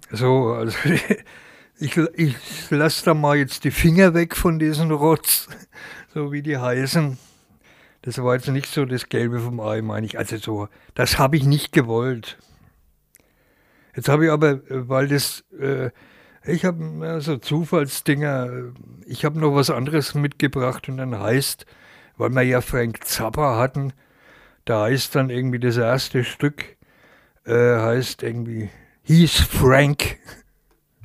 So, also ich lasse da mal jetzt die Finger weg von diesen Rotz, so wie die heißen. Das war jetzt nicht so das Gelbe vom Ei, meine ich. Also so, das habe ich nicht gewollt. Jetzt habe ich aber, ich habe so Zufallsdinger, ich habe noch was anderes mitgebracht und dann heißt, weil wir ja Frank Zappa hatten, da heißt dann irgendwie das erste Stück, heißt irgendwie, He's Frank.